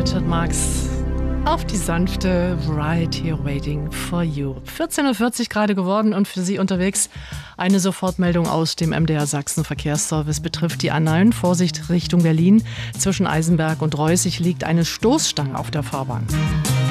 Richard Marx auf die sanfte Right Here Waiting for You. 14.40 Uhr gerade geworden und für Sie unterwegs eine Sofortmeldung aus dem MDR Sachsen Verkehrsservice betrifft die A9. Vorsicht Richtung Berlin. Zwischen Eisenberg und Reußig liegt eine Stoßstange auf der Fahrbahn.